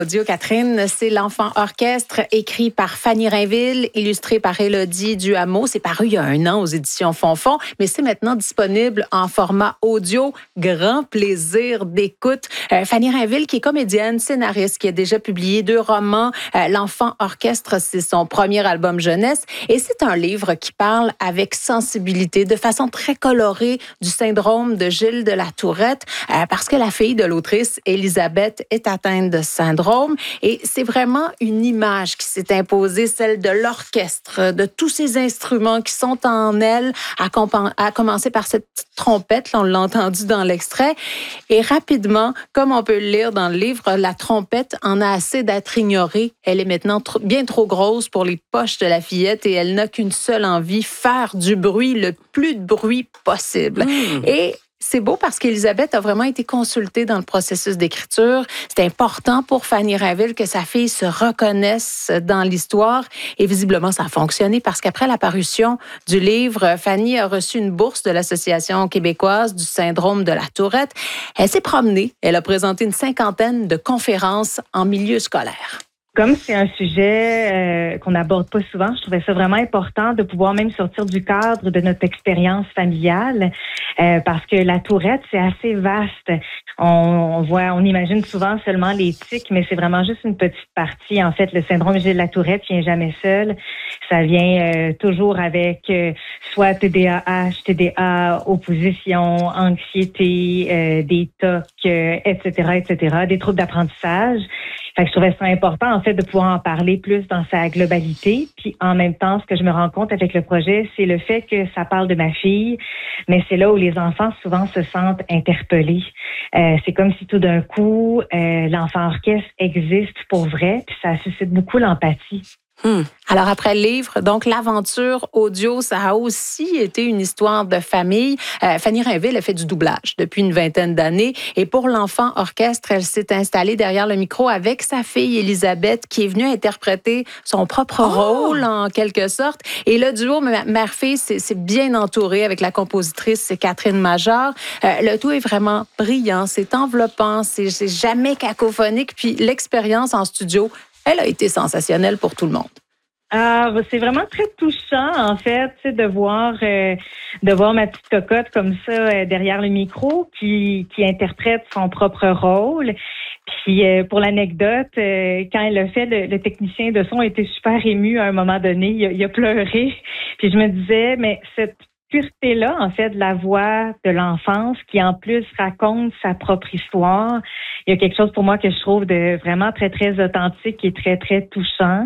Audio, Catherine, c'est l'Enfant orchestre, écrit par Fanny Rainville, illustré par Élodie Duhamel. C'est paru il y a 1 an aux éditions Fonfon, mais c'est maintenant disponible en format audio. Grand plaisir d'écoute. Fanny Rainville, qui est comédienne, scénariste, qui a déjà publié 2 romans. L'Enfant orchestre, c'est son premier album jeunesse. Et c'est un livre qui parle avec sensibilité, de façon très colorée, du syndrome de Gilles de la Tourette, parce que la fille de l'autrice, Elisabeth, est atteinte de ce syndrome. Et c'est vraiment une image qui s'est imposée, celle de l'orchestre, de tous ces instruments qui sont en elle, à commencer par cette petite trompette, là, on l'a entendu dans l'extrait. Et rapidement, comme on peut le lire dans le livre, la trompette en a assez d'être ignorée. Elle est maintenant bien trop grosse pour les poches de la fillette et elle n'a qu'une seule envie, faire du bruit, le plus de bruit possible. Et c'est beau parce qu'Elisabeth a vraiment été consultée dans le processus d'écriture. C'est important pour Fanny Rainville que sa fille se reconnaisse dans l'histoire. Et visiblement, ça a fonctionné parce qu'après la parution du livre, Fanny a reçu une bourse de l'Association québécoise du syndrome de la Tourette. Elle s'est promenée. Elle a présenté une 50aine de conférences en milieu scolaire. Comme c'est un sujet qu'on n'aborde pas souvent, je trouvais ça vraiment important de pouvoir même sortir du cadre de notre expérience familiale, parce que la Tourette, c'est assez vaste. On imagine souvent seulement les tics, mais c'est vraiment juste une petite partie. En fait, le syndrome Gilles de la Tourette vient jamais seul. Ça vient toujours avec soit TDAH, TDA, opposition, anxiété, des TOC, etc., des troubles d'apprentissage. Fait que je trouvais ça important, en fait, de pouvoir en parler plus dans sa globalité. Puis, en même temps, ce que je me rends compte avec le projet, c'est le fait que ça parle de ma fille, mais c'est là où les enfants souvent se sentent interpellés. C'est comme si tout d'un coup, l'enfant orchestre existe pour vrai, puis ça suscite beaucoup l'empathie. Alors, après le livre, donc l'aventure audio, ça a aussi été une histoire de famille. Fanny Rainville a fait du doublage depuis une 20aine d'années. Et pour l'Enfant orchestre, elle s'est installée derrière le micro avec sa fille Elisabeth, qui est venue interpréter son propre rôle, en quelque sorte. Et le duo mère-fille, c'est bien entouré avec la compositrice, c'est Catherine Major. Le tout est vraiment brillant, c'est enveloppant, c'est jamais cacophonique. Puis l'expérience en studio, elle a été sensationnelle pour tout le monde. C'est vraiment très touchant, en fait, de voir ma petite cocotte comme ça derrière le micro qui interprète son propre rôle. Puis pour l'anecdote, quand elle l'a fait, le technicien de son était super ému à un moment donné. Il a pleuré. Puis je me disais, mais cette pureté-là, en fait, de la voix de l'enfance qui, en plus, raconte sa propre histoire. Il y a quelque chose pour moi que je trouve de vraiment très, très authentique et très, très touchant.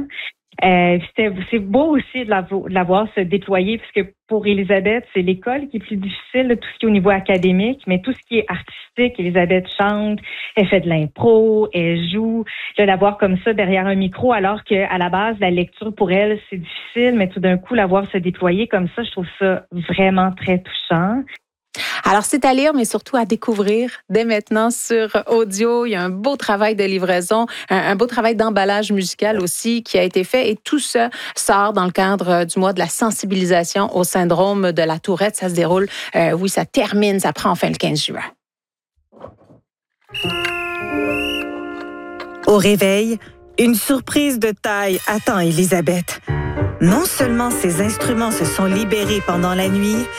C'est beau aussi de la voir se déployer, puisque pour Elisabeth, c'est l'école qui est plus difficile, tout ce qui est au niveau académique, mais tout ce qui est artistique, Elisabeth chante, elle fait de l'impro, elle joue. De la voir comme ça derrière un micro, alors qu'à la base, la lecture pour elle, c'est difficile, mais tout d'un coup, la voir se déployer comme ça, je trouve ça vraiment très touchant. Alors, c'est à lire, mais surtout à découvrir dès maintenant sur audio. Il y a un beau travail de livraison, un beau travail d'emballage musical aussi qui a été fait. Et tout ça sort dans le cadre du mois de la sensibilisation au syndrome de la Tourette. Ça se déroule, ça termine, ça prend fin le 15 juin. Au réveil, une surprise de taille attend Elisabeth. Non seulement ses instruments se sont libérés pendant la nuit,